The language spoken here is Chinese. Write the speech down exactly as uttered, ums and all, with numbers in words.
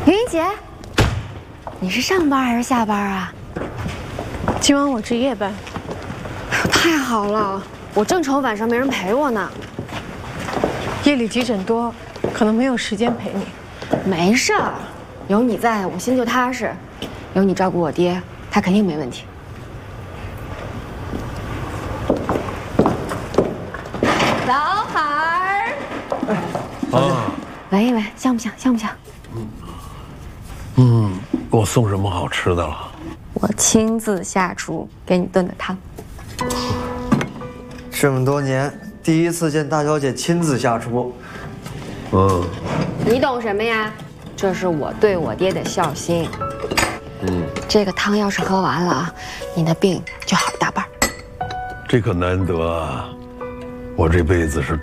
云云姐，你是上班还是下班啊？ 今晚我值夜班。 哎呦，太好了，我正愁晚上没人陪我呢。 夜里急诊多，可能没有时间陪你。 没事儿，有你在，我心就踏实。有你照顾我爹，他肯定没问题。小海儿， 啊， 闻一闻，像不像？像不像？ 嗯，给我送什么好吃的了？ 我亲自下厨给你炖的汤。 这么多年，第一次见大小姐亲自下厨。 嗯， 你懂什么呀？这是我对我爹的孝心。嗯，这个汤要是喝完了，你的病就好一大半。 这可难得啊！我这辈子是